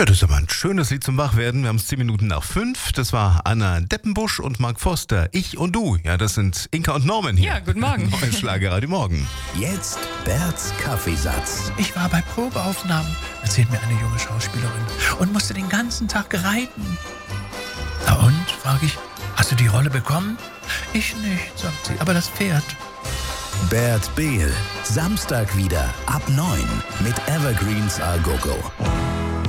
Ja, das ist aber ein schönes Lied zum Wachwerden. Wir haben es 10 Minuten nach 5. Das war Anna Deppenbusch und Mark Foster. Ich und du. Ja, das sind Inka und Norman hier. Ja, guten Morgen. Neues Schlagerradio Morgen. Jetzt Berts Kaffeesatz. Ich war bei Probeaufnahmen, erzählt mir eine junge Schauspielerin, und musste den ganzen Tag reiten. Na und, frage ich, hast du die Rolle bekommen? Ich nicht, sagt sie, aber das Pferd. Bert Behl. Samstag wieder ab 9 mit Evergreens A Go Go.